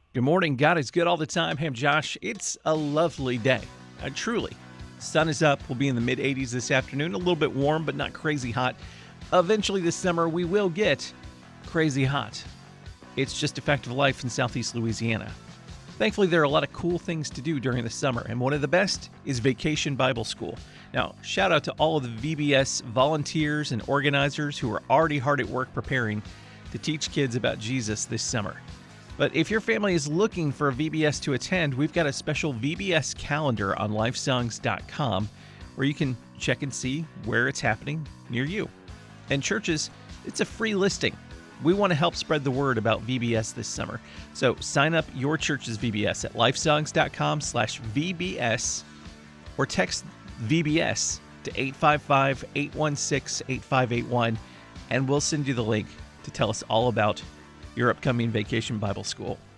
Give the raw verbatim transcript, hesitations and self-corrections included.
Good morning. God is good all the time. Hey, I'm Josh. It's a lovely day. Uh, truly. Sun is up. We'll be in the mid eighties this afternoon. A little bit warm, but not crazy hot. Eventually this summer, we will get crazy hot. It's just a fact of life in Southeast Louisiana. Thankfully, there are a lot of cool things to do during the summer, and one of the best is Vacation Bible School. Now, shout out to all of the V B S volunteers and organizers who are already hard at work preparing to teach kids about Jesus this summer. But if your family is looking for a V B S to attend, we've got a special V B S calendar on lifesongs dot com where you can check and see where it's happening near you. And churches, it's a free listing. We want to help spread the word about V B S this summer. So sign up your church's V B S at lifesongs dot com slash V B S or text V B S to eight five five, eight one six, eight five eight one and we'll send you the link to tell us all about your upcoming Vacation Bible School.